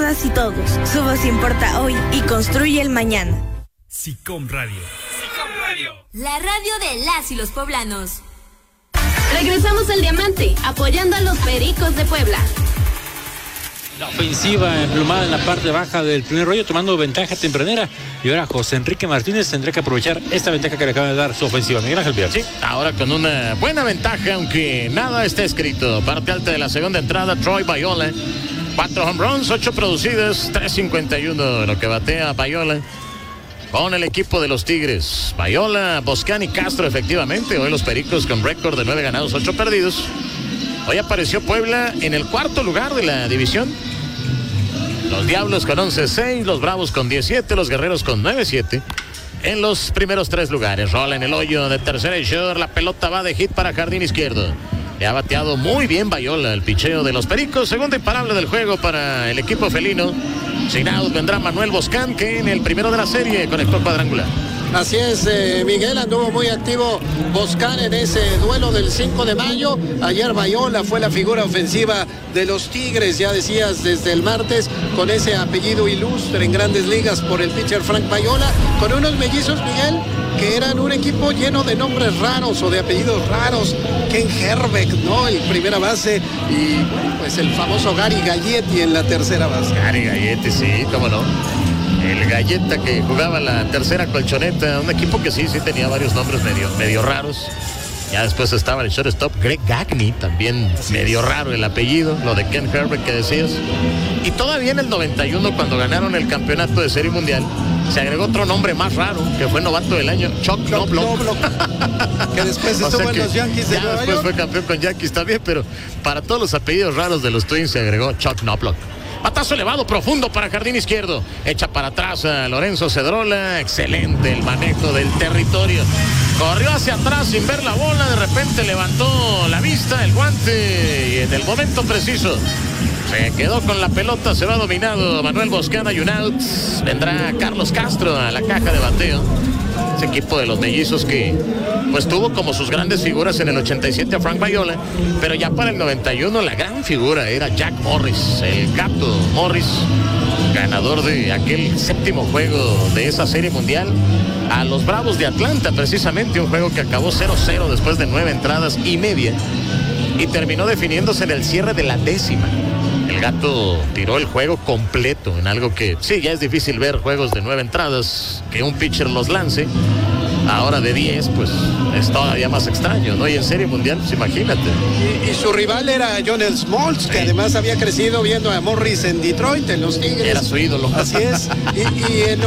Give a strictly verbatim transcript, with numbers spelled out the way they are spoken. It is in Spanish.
Todas y todos, su voz importa hoy y construye el mañana. SICOM Radio. SICOM Radio. La radio de las y los poblanos. Regresamos al Diamante, apoyando a los Pericos de Puebla. La ofensiva emplumada en la parte baja del primer rollo, tomando ventaja tempranera. Y ahora José Enrique Martínez tendrá que aprovechar esta ventaja que le acaba de dar su ofensiva. Miguel Ángel Villar. Sí, ahora con una buena ventaja, aunque nada está escrito. Parte alta de la segunda entrada, Troy Bayola. Cuatro home runs, ocho producidas, tres cincuenta y uno lo que batea Bayola con el equipo de los Tigres. Bayola, Boscán y Castro, efectivamente. Hoy los Pericos con récord de nueve ganados, ocho perdidos. Hoy apareció Puebla en el cuarto lugar de la división. Los Diablos con once seis, los Bravos con diecisiete, los Guerreros con nueve siete. En los primeros tres lugares. Rola en el hoyo de tercera y short. La pelota va de hit para jardín izquierdo. Le ha bateado muy bien Bayola, el picheo de los Pericos. Segunda imparable del juego para el equipo felino. Sin out vendrá Manuel Boscán, que en el primero de la serie conectó cuadrangular. Así es, eh, Miguel, anduvo muy activo Boscán en ese duelo del cinco de mayo. Ayer Bayola fue la figura ofensiva de los Tigres, ya decías, desde el martes, con ese apellido ilustre en Grandes Ligas por el pitcher Frank Bayola, con unos mellizos, Miguel, que eran un equipo lleno de nombres raros o de apellidos raros. Ken Herbeck, ¿no? El primera base, y bueno, pues el famoso Gary Galletti en la tercera base. Gary Galletti, sí, cómo no. El Galleta que jugaba la tercera colchoneta, un equipo que sí, sí tenía varios nombres medio, medio raros. Ya después estaba el shortstop Greg Gagne, también medio raro el apellido, lo de Ken Herbeck que decías. Y todavía en el noventa y uno, cuando ganaron el campeonato de Serie Mundial, se agregó otro nombre más raro, que fue novato del año, Chuck Knobloch. Que después estuvo en los Yankees de ya Nueva después York. Fue campeón con Yankees también, pero para todos los apellidos raros de los Twins se agregó Chuck Knobloch. Batazo elevado, profundo para jardín izquierdo. Echa para atrás a Lorenzo Cedrola. Excelente el manejo del territorio. Corrió hacia atrás sin ver la bola. De repente levantó la vista, el guante. Y en el momento preciso se quedó con la pelota. Se va dominado Manuel Boscán y un out. Vendrá Carlos Castro a la caja de bateo. Ese equipo de los mellizos que pues tuvo como sus grandes figuras en el ochenta y siete a Frank Bayola, pero ya para el noventa y uno la gran figura era Jack Morris, el gato Morris, ganador de aquel séptimo juego de esa serie mundial a los Bravos de Atlanta, precisamente un juego que acabó cero cero después de nueve entradas y media y terminó definiéndose en el cierre de la décima. El gato tiró el juego completo en algo que sí, ya es difícil ver juegos de nueve entradas, que un pitcher los lance. Ahora de diez, pues es todavía más extraño, ¿no? Y en Serie Mundial, pues imagínate. Y, y su rival era John Smoltz, que sí, además había crecido viendo a Morris en Detroit, en los Tigres. Era su ídolo. Así es. Y, y en